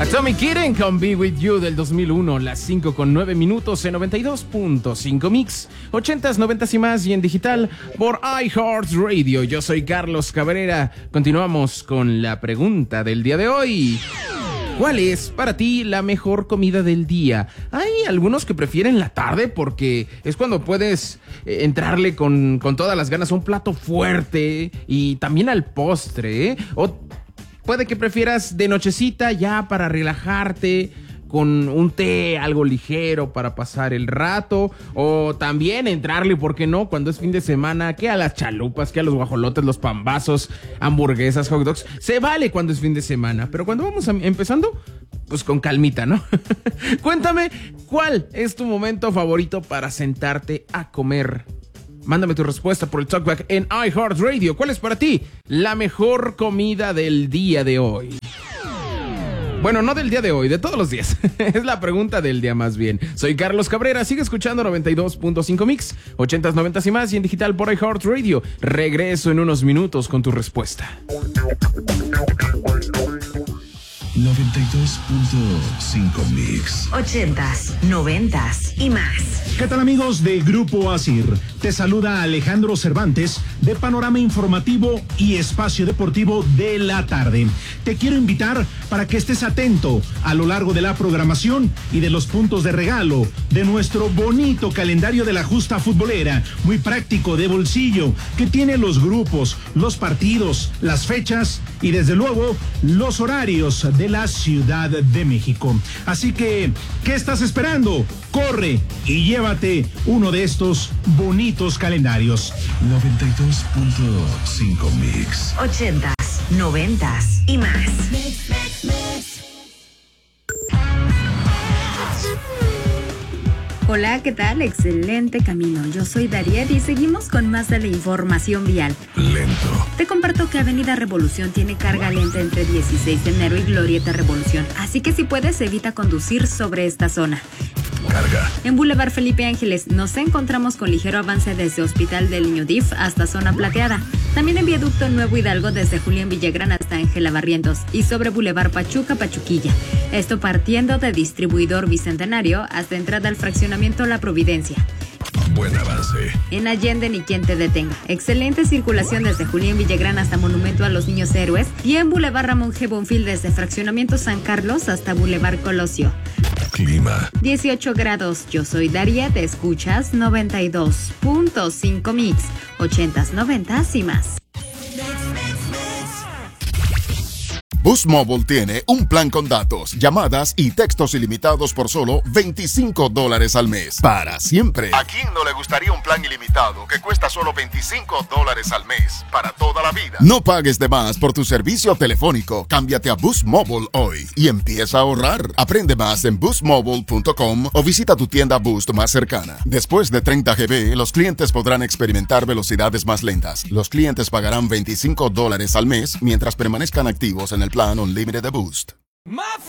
Atomic Kitten con Be With You del 2001, las 5:09 minutos en 92.5 Mix, 80s, 90s y más, y en digital por iHeartRadio. Yo soy Carlos Cabrera. Continuamos con la pregunta del día de hoy. ¿Cuál es para ti la mejor comida del día? Hay algunos que prefieren la tarde porque es cuando puedes entrarle con todas las ganas a un plato fuerte y también al postre, ¿eh? O puede que prefieras de nochecita ya para relajarte con un té, algo ligero para pasar el rato. O también entrarle, ¿por qué no? Cuando es fin de semana, que a las chalupas, que a los guajolotes, los pambazos, hamburguesas, hot dogs. Se vale cuando es fin de semana, pero cuando vamos empezando, pues con calmita, ¿no? Cuéntame, ¿cuál es tu momento favorito para sentarte a comer? Mándame tu respuesta por el Talkback en iHeartRadio. ¿Cuál es para ti la mejor comida del día de hoy? Bueno, no del día de hoy, de todos los días. Es la pregunta del día más bien. Soy Carlos Cabrera, sigue escuchando 92.5 Mix, 80s, 90s y más, y en digital por iHeartRadio. Regreso en unos minutos con tu respuesta. 92.5 Mix, 80s, 90s y más. ¿Qué tal, amigos de Grupo ASIR? Te saluda Alejandro Cervantes de Panorama Informativo y Espacio Deportivo de la Tarde. Te quiero invitar para que estés atento a lo largo de la programación y de los puntos de regalo de nuestro bonito calendario de la justa futbolera, muy práctico, de bolsillo, que tiene los grupos, los partidos, las fechas y desde luego los horarios de la Ciudad de México. Así que, ¿qué estás esperando? Corre y llévate uno de estos bonitos calendarios. 92.5 Mix, 80s, 90s y más. Hola, ¿qué tal? Excelente camino. Yo soy Dariet y seguimos con más de la información vial. lento. Te comparto que Avenida Revolución tiene carga lenta entre 16 de enero y Glorieta Revolución, así que si puedes evita conducir sobre esta zona. Carga. En Boulevard Felipe Ángeles nos encontramos con ligero avance desde Hospital del Niño DIF hasta Zona Plateada. También en Viaducto Nuevo Hidalgo desde Julián Villagrán hasta Ángela Barrientos y sobre Boulevard Pachuca Pachuquilla. Esto partiendo de Distribuidor Bicentenario hasta entrada al fraccionamiento La Providencia. Buen avance. En Allende ni quien te detenga. Excelente circulación desde Julián Villagrán hasta Monumento a los Niños Héroes y en Boulevard Ramón G. Bonfil desde Fraccionamiento San Carlos hasta Boulevard Colosio. Clima. 18 grados. Yo soy Daria, te escuchas 92.5 Mix, 80s, 90s y más. Boost Mobile tiene un plan con datos, llamadas y textos ilimitados por solo $25 al mes. Para siempre. ¿A quién no le gustaría un plan ilimitado que cuesta solo $25 al mes? Para toda la vida. No pagues de más por tu servicio telefónico. Cámbiate a Boost Mobile hoy y empieza a ahorrar. Aprende más en boostmobile.com o visita tu tienda Boost más cercana. Después de 30 GB, los clientes podrán experimentar velocidades más lentas. Los clientes pagarán $25 al mes mientras permanezcan activos en el plan Unlimited de Boost.